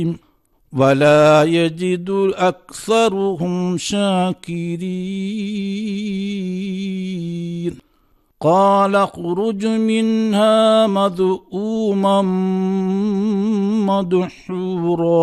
ولا يجد أكثرهم شاكرين قال اخرج منها مذءوما مدحورا